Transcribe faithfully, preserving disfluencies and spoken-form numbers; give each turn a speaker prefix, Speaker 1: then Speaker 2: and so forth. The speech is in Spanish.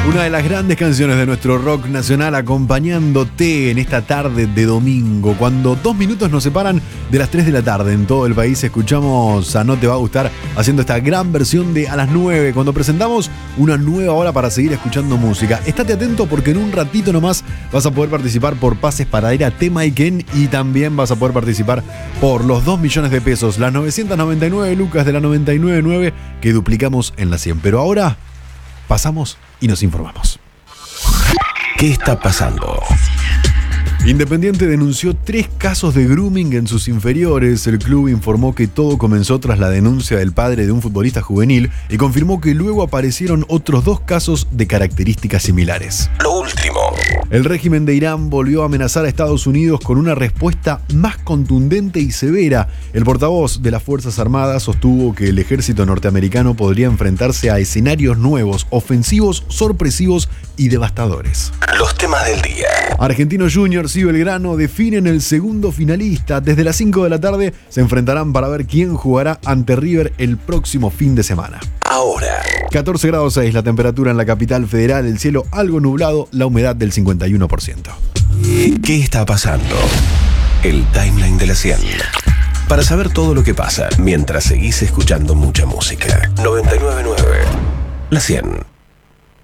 Speaker 1: Una de las grandes canciones de nuestro rock nacional acompañándote en esta tarde de domingo. Cuando dos minutos nos separan de las tres de la tarde en todo el país, escuchamos a No Te Va a Gustar haciendo esta gran versión de A las nueve, cuando presentamos una nueva hora para seguir escuchando música. Estate atento porque en un ratito nomás vas a poder participar por pases para ir a Temaiken y también vas a poder participar por los dos millones de pesos, las novecientas noventa y nueve lucas de la noventa y nueve nueve que duplicamos en la cien. Pero ahora pasamos y nos informamos.
Speaker 2: ¿Qué está pasando?
Speaker 1: Independiente denunció tres casos de grooming en sus inferiores. El club informó que todo comenzó tras la denuncia del padre de un futbolista juvenil y confirmó que luego aparecieron otros dos casos de características similares.
Speaker 2: Lo último.
Speaker 1: El régimen de Irán volvió a amenazar a Estados Unidos con una respuesta más contundente y severa. El portavoz de las Fuerzas Armadas sostuvo que el ejército norteamericano podría enfrentarse a escenarios nuevos, ofensivos, sorpresivos y devastadores.
Speaker 2: Los temas del día.
Speaker 1: Argentinos Juniors y Belgrano definen el segundo finalista. Desde las cinco de la tarde se enfrentarán para ver quién jugará ante River el próximo fin de semana.
Speaker 2: Ahora.
Speaker 1: catorce grados seis la temperatura en la capital federal, el cielo algo nublado, la humedad del cincuenta y uno por ciento.
Speaker 2: ¿Qué está pasando? El timeline de la cien. Para saber todo lo que pasa mientras seguís escuchando mucha música. noventa y nueve punto nueve La cien.